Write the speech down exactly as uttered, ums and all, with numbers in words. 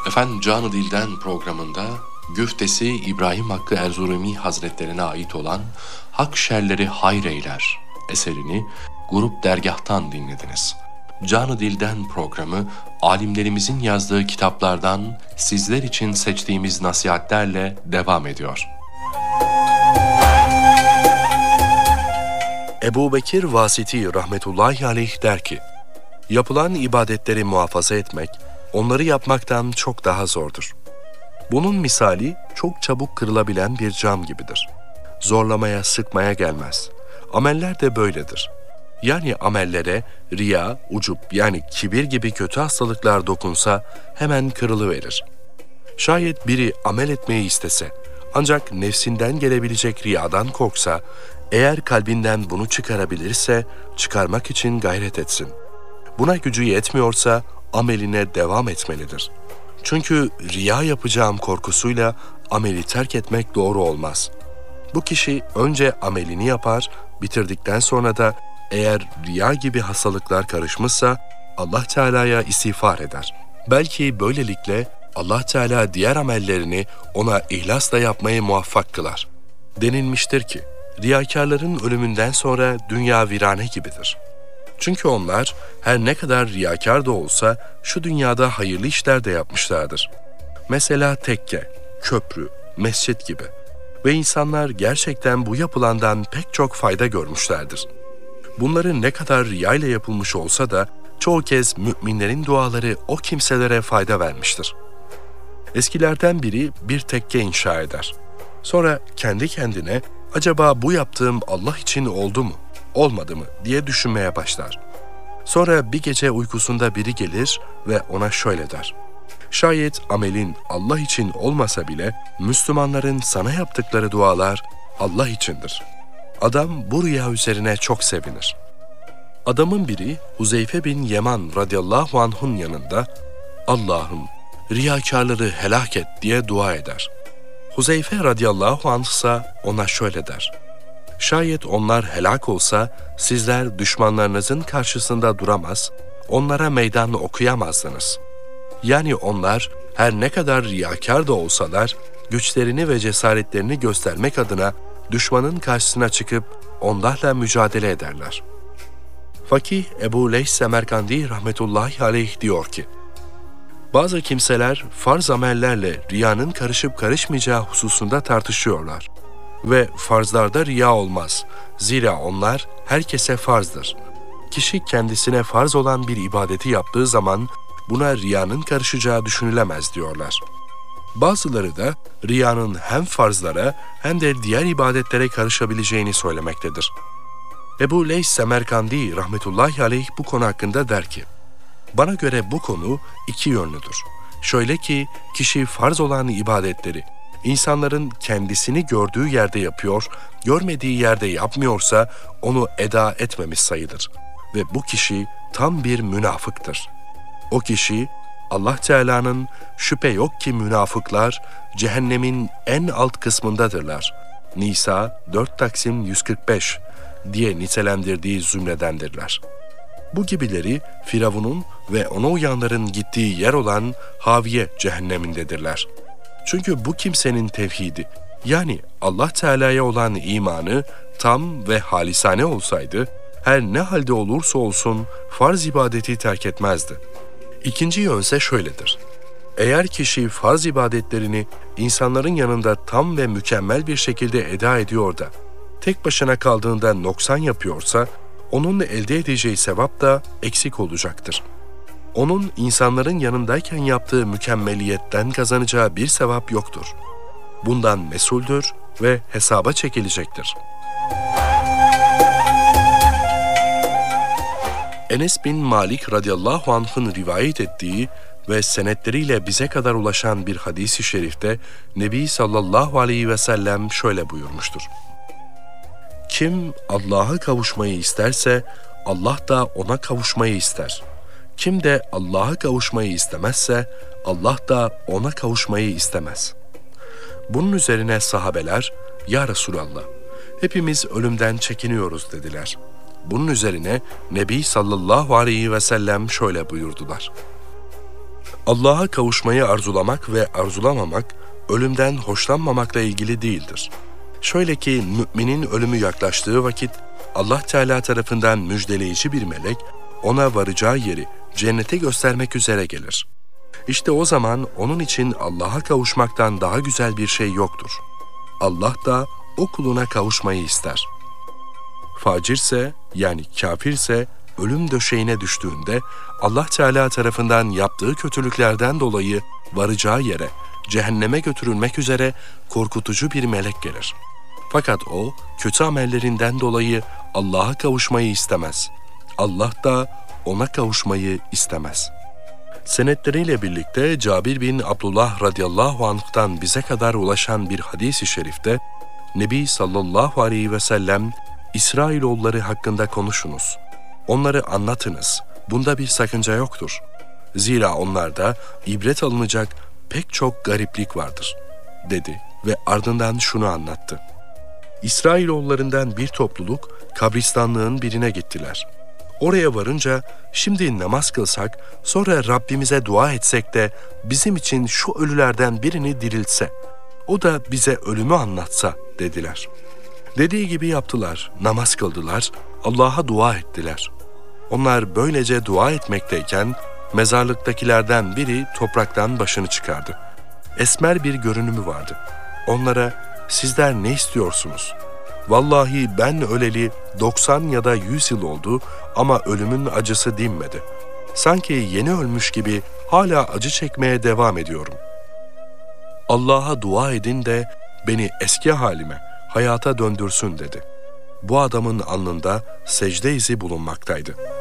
Efendim Canı Dilden programında güftesi İbrahim Hakkı Erzurumi Hazretlerine ait olan Hak Şerleri Hayreyler eserini Grup Dergah'tan dinlediniz. Canı Dilden programı alimlerimizin yazdığı kitaplardan sizler için seçtiğimiz nasihatlerle devam ediyor. Ebu Bekir Vasiti rahmetullahi aleyh der ki, yapılan ibadetleri muhafaza etmek, onları yapmaktan çok daha zordur. Bunun misali çok çabuk kırılabilen bir cam gibidir. Zorlamaya, sıkmaya gelmez. Ameller de böyledir. Yani amellere riya, ucup yani kibir gibi kötü hastalıklar dokunsa hemen kırılıverir. Şayet biri amel etmeyi istese, ancak nefsinden gelebilecek riyadan korksa, eğer kalbinden bunu çıkarabilirse çıkarmak için gayret etsin. Buna gücü yetmiyorsa ameline devam etmelidir. Çünkü riya yapacağım korkusuyla ameli terk etmek doğru olmaz. Bu kişi önce amelini yapar, bitirdikten sonra da eğer riya gibi hastalıklar karışmışsa Allah Teala'ya istiğfar eder. Belki böylelikle Allah Teala diğer amellerini ona ihlasla yapmayı muvaffak kılar. Denilmiştir ki, riyakarların ölümünden sonra dünya virane gibidir. Çünkü onlar her ne kadar riyakar da olsa şu dünyada hayırlı işler de yapmışlardır. Mesela tekke, köprü, mescit gibi. Ve insanlar gerçekten bu yapılandan pek çok fayda görmüşlerdir. Bunların ne kadar riyayla yapılmış olsa da çoğu kez müminlerin duaları o kimselere fayda vermiştir. Eskilerden biri bir tekke inşa eder. Sonra kendi kendine acaba bu yaptığım Allah için oldu mu, olmadı mı diye düşünmeye başlar. Sonra bir gece uykusunda biri gelir ve ona şöyle der. Şayet amelin Allah için olmasa bile Müslümanların sana yaptıkları dualar Allah içindir. Adam bu rüya üzerine çok sevinir. Adamın biri Huzeyfe bin Yeman radıyallahu anh'un yanında Allah'ım riyakarları helak et diye dua eder. Huzeyfe radıyallahu anh ise ona şöyle der. Şayet onlar helak olsa sizler düşmanlarınızın karşısında duramaz, onlara meydan okuyamazdınız. Yani onlar her ne kadar riyakar da olsalar güçlerini ve cesaretlerini göstermek adına düşmanın karşısına çıkıp onlarla mücadele ederler. Fakih Ebu Leys Semerkandi rahmetullahi aleyh diyor ki, bazı kimseler farz amellerle riyanın karışıp karışmayacağı hususunda tartışıyorlar. Ve farzlarda riya olmaz. Zira onlar herkese farzdır. Kişi kendisine farz olan bir ibadeti yaptığı zaman buna riyanın karışacağı düşünülemez diyorlar. Bazıları da riyanın hem farzlara hem de diğer ibadetlere karışabileceğini söylemektedir. Ebu Leys Semerkandi rahmetullahi aleyh bu konu hakkında der ki, bana göre bu konu iki yönlüdür. Şöyle ki kişi farz olan ibadetleri İnsanların kendisini gördüğü yerde yapıyor, görmediği yerde yapmıyorsa onu eda etmemiş sayılır. Ve bu kişi tam bir münafıktır. O kişi Allah Teala'nın şüphe yok ki münafıklar cehennemin en alt kısmındadırlar. Nisa dört Taksim yüz kırk beş diye nitelendirdiği zümredendirler. Bu gibileri Firavun'un ve ona uyanların gittiği yer olan Haviye cehennemindedirler. Çünkü bu kimsenin tevhidi, yani Allah Teala'ya olan imanı tam ve halisane olsaydı, her ne halde olursa olsun farz ibadeti terk etmezdi. İkinci yönse şöyledir. Eğer kişi farz ibadetlerini insanların yanında tam ve mükemmel bir şekilde eda ediyor da, tek başına kaldığında noksan yapıyorsa, onun elde edeceği sevap da eksik olacaktır. Onun insanların yanındayken yaptığı mükemmeliyetten kazanacağı bir sevap yoktur. Bundan mesuldür ve hesaba çekilecektir. Enes bin Malik radıyallahu anh'ın rivayet ettiği ve senetleriyle bize kadar ulaşan bir hadis-i şerifte Nebi sallallahu aleyhi ve sellem şöyle buyurmuştur. Kim Allah'a kavuşmayı isterse Allah da ona kavuşmayı ister. Kim de Allah'a kavuşmayı istemezse Allah da ona kavuşmayı istemez. Bunun üzerine sahabeler, ya Resulallah, hepimiz ölümden çekiniyoruz dediler. Bunun üzerine Nebi sallallahu aleyhi ve sellem şöyle buyurdular. Allah'a kavuşmayı arzulamak ve arzulamamak, ölümden hoşlanmamakla ilgili değildir. Şöyle ki müminin ölümü yaklaştığı vakit Allah Teala tarafından müjdeleyici bir melek ona varacağı yeri cennete göstermek üzere gelir. İşte o zaman onun için Allah'a kavuşmaktan daha güzel bir şey yoktur. Allah da o kuluna kavuşmayı ister. Facirse yani kafirse ölüm döşeğine düştüğünde Allah Teala tarafından yaptığı kötülüklerden dolayı varacağı yere cehenneme götürülmek üzere korkutucu bir melek gelir. Fakat o kötü amellerinden dolayı Allah'a kavuşmayı istemez. Allah da ona kavuşmayı istemez. Senetleriyle birlikte Cabir bin Abdullah radıyallahu anh'tan bize kadar ulaşan bir hadis-i şerifte Nebi sallallahu aleyhi ve sellem İsrailoğulları hakkında konuşunuz. Onları anlatınız. Bunda bir sakınca yoktur. Zira onlarda ibret alınacak pek çok gariplik vardır, dedi ve ardından şunu anlattı. İsrailoğullarından bir topluluk kabristanlığın birine gittiler. Oraya varınca şimdi namaz kılsak, sonra Rabbimize dua etsek de bizim için şu ölülerden birini diriltse, o da bize ölümü anlatsa dediler. Dediği gibi yaptılar, namaz kıldılar, Allah'a dua ettiler. Onlar böylece dua etmekteyken mezarlıktakilerden biri topraktan başını çıkardı. Esmer bir görünümü vardı. Onlara sizler ne istiyorsunuz? Vallahi ben öleli doksan ya da yüz yıl oldu ama ölümün acısı dinmedi. Sanki yeni ölmüş gibi hala acı çekmeye devam ediyorum. Allah'a dua edin de beni eski halime, hayata döndürsün dedi. Bu adamın alnında secde izi bulunmaktaydı.